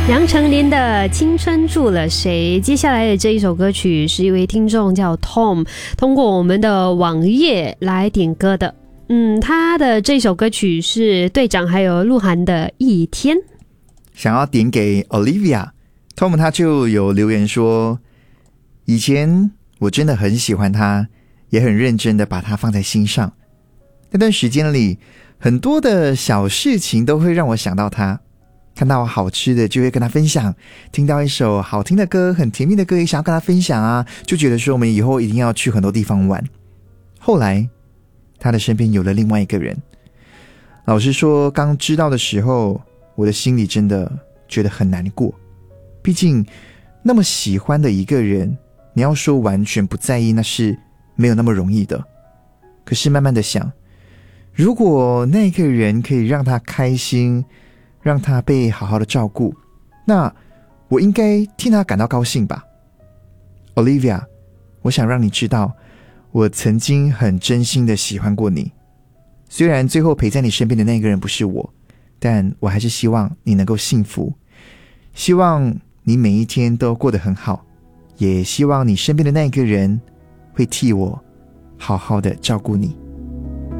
杨丞琳的青春住了谁？接下来的这一首歌曲是一位听众叫 Tom 通过我们的网页来点歌的。他的这首歌曲是队长还有鹿晗的一天， 想要点给 Olivia。 Tom 他就有留言说，以前我真的很喜欢他，也很认真的把他放在心上，那段时间里很多的小事情都会让我想到他，看到好吃的就会跟他分享，听到一首好听的歌很甜蜜的歌也想要跟他分享啊，就觉得说我们以后一定要去很多地方玩。后来他的身边有了另外一个人，老实说刚知道的时候我的心里真的觉得很难过，毕竟那么喜欢的一个人，你要说完全不在意那是没有那么容易的。可是慢慢的想，如果那个人可以让他开心，让他被好好的照顾，那我应该替他感到高兴吧。 Olivia， 我想让你知道我曾经很真心的喜欢过你，虽然最后陪在你身边的那个人不是我，但我还是希望你能够幸福，希望你每一天都过得很好，也希望你身边的那个人会替我好好的照顾你。